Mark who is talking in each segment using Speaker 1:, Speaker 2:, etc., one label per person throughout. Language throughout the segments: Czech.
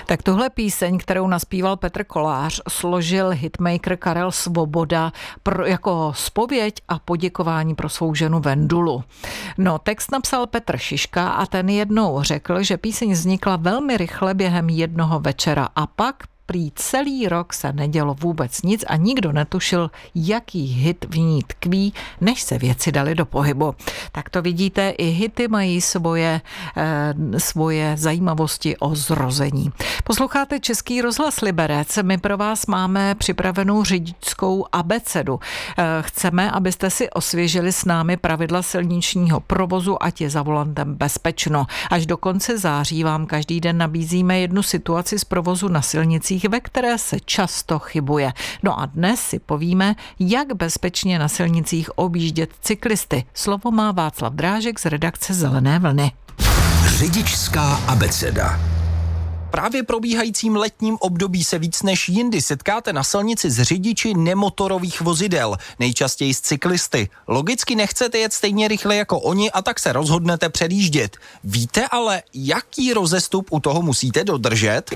Speaker 1: Tak tuhle píseň, kterou naspíval Petr Kolář, složil hitmaker Karel Svoboda jako zpověď a poděkování pro svou ženu Vendulu. No, text napsal Petr Šiška a ten jednou řekl, že píseň vznikla velmi rychle během jednoho večera a pak prý celý rok se nedělo vůbec nic a nikdo netušil, jaký hit v ní tkví, než se věci dali do pohybu. Tak to vidíte, i hity mají svoje zajímavosti o zrození. Posloucháte Český rozhlas Liberec, my pro vás máme připravenou řidičskou abecedu. Chceme, abyste si osvěžili s námi pravidla silničního provozu, ať je za volantem bezpečno. Až do konce září vám každý den nabízíme jednu situaci z provozu na silnicích, ve které se často chybuje. No a dnes si povíme, jak bezpečně na silnicích objíždět cyklisty. Slovo má Václav Drážek z redakce Zelené vlny.
Speaker 2: Řidičská abeceda.
Speaker 3: Právě probíhajícím letním období se víc než jindy setkáte na silnici s řidiči nemotorových vozidel, nejčastěji s cyklisty. Logicky nechcete jet stejně rychle jako oni a tak se rozhodnete předjíždět. Víte ale, jaký rozestup u toho musíte dodržet?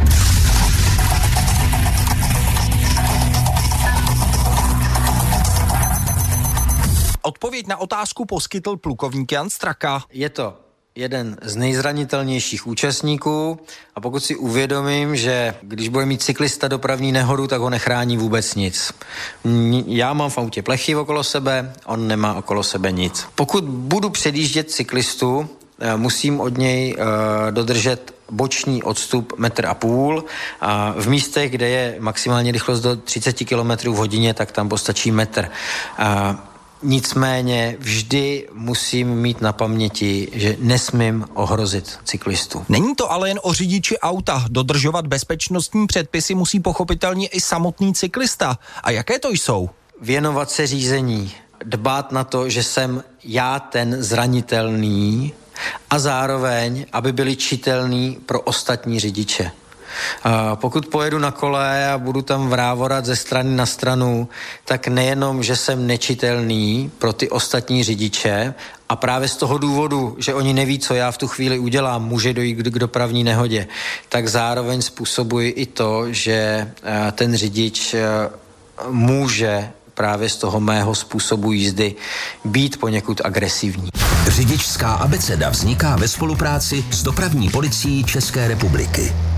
Speaker 3: Odpověď na otázku poskytl plukovník Jan Straka.
Speaker 4: Je to jeden z nejzranitelnějších účastníků a pokud si uvědomím, že když bude mít cyklista dopravní nehodu, tak ho nechrání vůbec nic. Já mám v autě plechy okolo sebe, on nemá okolo sebe nic. Pokud budu předjíždět cyklistu, musím od něj dodržet boční odstup 1,5 m a v místech, kde je maximální rychlost do 30 km v hodině, tak tam postačí metr. Nicméně vždy musím mít na paměti, že nesmím ohrozit cyklistu.
Speaker 3: Není to ale jen o řidiči auta. Dodržovat bezpečnostní předpisy musí pochopitelně i samotný cyklista. A jaké to jsou?
Speaker 4: Věnovat se řízení, dbát na to, že jsem já ten zranitelný a zároveň, aby byli čitelní pro ostatní řidiče. Pokud pojedu na kole a budu tam vrávorat ze strany na stranu, tak nejenom, že jsem nečitelný pro ty ostatní řidiče a právě z toho důvodu, že oni neví, co já v tu chvíli udělám, může dojít k dopravní nehodě, tak zároveň způsobuji i to, že ten řidič může právě z toho mého způsobu jízdy být poněkud agresivní.
Speaker 2: Řidičská abeceda vzniká ve spolupráci s Dopravní policií České republiky.